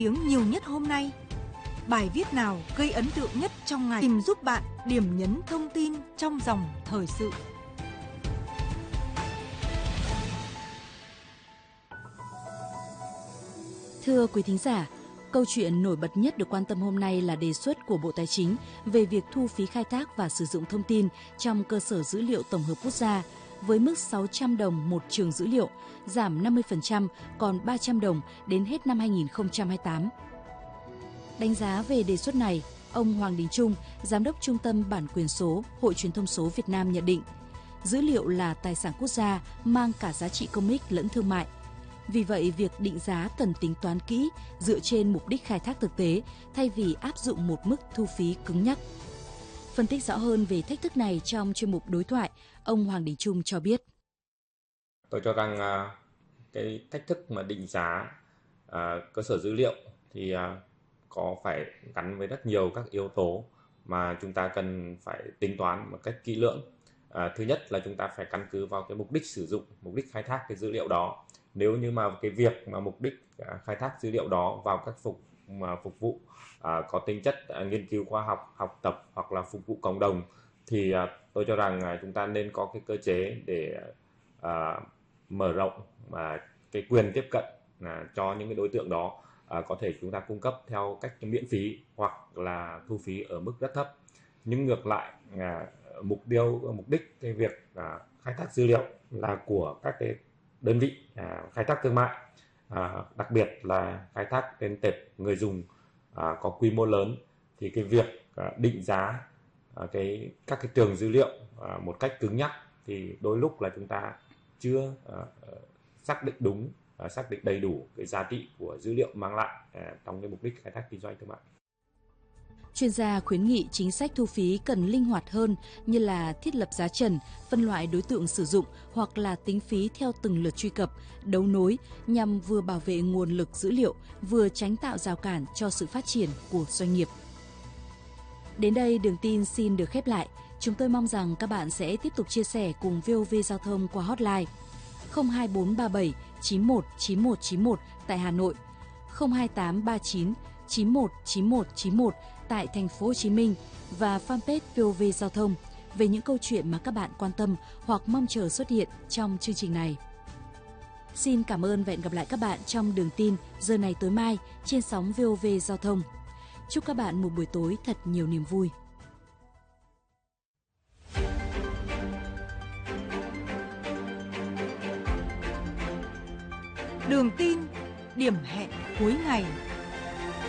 Tiếng nhiều nhất hôm nay. Bài viết nào gây ấn tượng nhất trong ngày? Tìm giúp bạn điểm nhấn thông tin trong dòng thời sự. Thưa quý thính giả, câu chuyện nổi bật nhất được quan tâm hôm nay là đề xuất của Bộ Tài chính về việc thu phí khai thác và sử dụng thông tin trong cơ sở dữ liệu tổng hợp quốc gia với mức 600 đồng một trường dữ liệu, giảm 50% còn 300 đồng đến hết năm 2028. Đánh giá về đề xuất này, ông Hoàng Đình Trung, Giám đốc Trung tâm Bản quyền số, Hội Truyền thông số Việt Nam nhận định, dữ liệu là tài sản quốc gia mang cả giá trị công ích lẫn thương mại. Vì vậy, việc định giá cần tính toán kỹ dựa trên mục đích khai thác thực tế thay vì áp dụng một mức thu phí cứng nhắc. Phân tích rõ hơn về thách thức này trong chuyên mục đối thoại, ông Hoàng Đình Trung cho biết. Tôi cho rằng cái thách thức mà định giá cơ sở dữ liệu thì có phải gắn với rất nhiều các yếu tố mà chúng ta cần phải tính toán một cách kỹ lưỡng. Thứ nhất là chúng ta phải căn cứ vào cái mục đích sử dụng, mục đích khai thác cái dữ liệu đó. Nếu như mà cái việc mà mục đích khai thác dữ liệu đó vào các phục vụ có tính chất nghiên cứu khoa học, học tập hoặc là phục vụ cộng đồng thì tôi cho rằng chúng ta nên có cái cơ chế để mở rộng cái quyền tiếp cận cho những cái đối tượng đó. Có thể chúng ta cung cấp theo cách miễn phí hoặc là thu phí ở mức rất thấp. Nhưng ngược lại, mục đích cái việc khai thác dữ liệu là của các cái đơn vị khai thác thương mại, đặc biệt là khai thác trên tệp người dùng có quy mô lớn, thì cái việc định giá các cái trường dữ liệu một cách cứng nhắc thì đôi lúc là chúng ta chưa xác định đúng, xác định đầy đủ cái giá trị của dữ liệu mang lại trong cái mục đích khai thác kinh doanh thương mại. Chuyên gia khuyến nghị chính sách thu phí cần linh hoạt hơn như là thiết lập giá trần, phân loại đối tượng sử dụng hoặc là tính phí theo từng lượt truy cập, đấu nối nhằm vừa bảo vệ nguồn lực dữ liệu, vừa tránh tạo rào cản cho sự phát triển của doanh nghiệp. Đến đây đường tin xin được khép lại. Chúng tôi mong rằng các bạn sẽ tiếp tục chia sẻ cùng VOV Giao thông qua hotline 02437 919191 tại Hà Nội, 02839 919191 tại thành phố Hồ Chí Minh và fanpage VOV Giao thông về những câu chuyện mà các bạn quan tâm hoặc mong chờ xuất hiện trong chương trình này. Xin cảm ơn và hẹn gặp lại các bạn trong đường tin giờ này tối mai trên sóng VOV Giao thông. Chúc các bạn một buổi tối thật nhiều niềm vui. Đường tin, điểm hẹn cuối ngày.